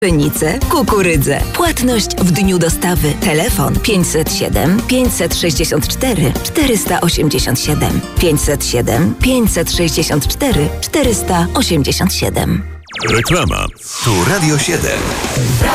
pszenicę, kukurydzę. Płatność w dniu dostawy. Telefon 507 564 487. 507 564 487. Reklama. Tu Radio 7.